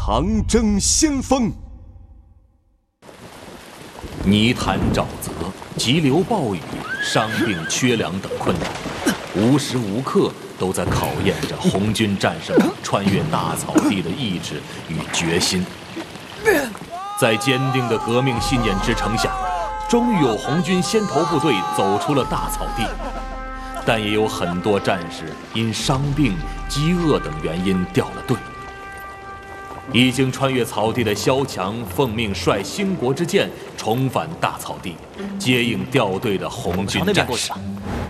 长征先锋。 泥潭沼泽、急流暴雨、伤病缺粮等困难，无时无刻都在考验着红军战士们穿越大草地的意志与决心。在坚定的革命信念支撑下，终于有红军先头部队走出了大草地，但也有很多战士因伤病、饥饿等原因掉了队。已经穿越草地的萧强奉命率兴国之舰重返大草地，接应掉队的红军战士。